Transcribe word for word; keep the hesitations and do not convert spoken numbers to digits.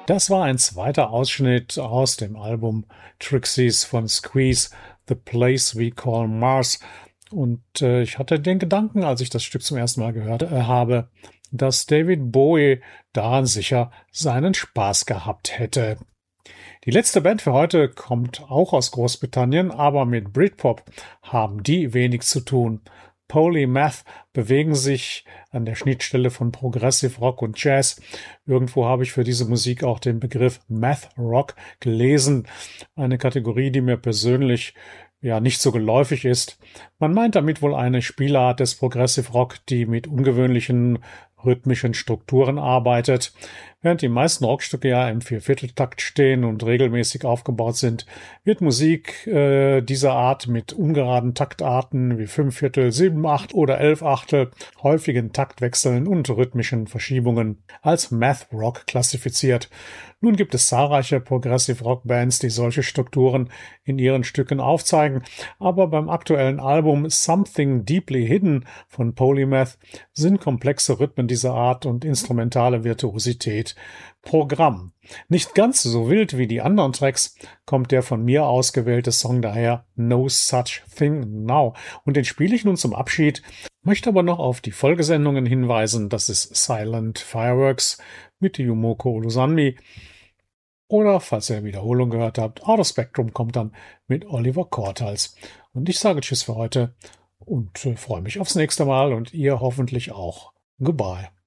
Das war ein zweiter Ausschnitt aus dem Album Trixies von Squeeze, The Place We Call Mars. Und äh, ich hatte den Gedanken, als ich das Stück zum ersten Mal gehört äh, habe, dass David Bowie daran sicher seinen Spaß gehabt hätte. Die letzte Band für heute kommt auch aus Großbritannien, aber mit Britpop haben die wenig zu tun. Polymath bewegen sich an der Schnittstelle von Progressive Rock und Jazz. Irgendwo habe ich für diese Musik auch den Begriff Math Rock gelesen. Eine Kategorie, die mir persönlich ja nicht so geläufig ist. Man meint damit wohl eine Spielart des Progressive Rock, die mit ungewöhnlichen rhythmischen Strukturen arbeitet. Während die meisten Rockstücke ja im Viervierteltakt stehen und regelmäßig aufgebaut sind, wird Musik äh, dieser Art mit ungeraden Taktarten wie Fünfviertel, Sieben Acht oder Elf Achtel, häufigen Taktwechseln und rhythmischen Verschiebungen als Math Rock klassifiziert. Nun gibt es zahlreiche Progressive Rock Bands, die solche Strukturen in ihren Stücken aufzeigen, aber beim aktuellen Album Something Deeply Hidden von Polymath sind komplexe Rhythmen dieser Art und instrumentale Virtuosität Programm. Nicht ganz so wild wie die anderen Tracks kommt der von mir ausgewählte Song daher No Such Thing Now. Und den spiele ich nun zum Abschied, möchte aber noch auf die Folgesendungen hinweisen. Das ist Silent Fireworks mit Yumoko Olusanmi. Oder, falls ihr Wiederholung gehört habt, Out of Spectrum kommt dann mit Oliver Kortals. Und ich sage Tschüss für heute und äh, freue mich aufs nächste Mal und ihr hoffentlich auch. Goodbye.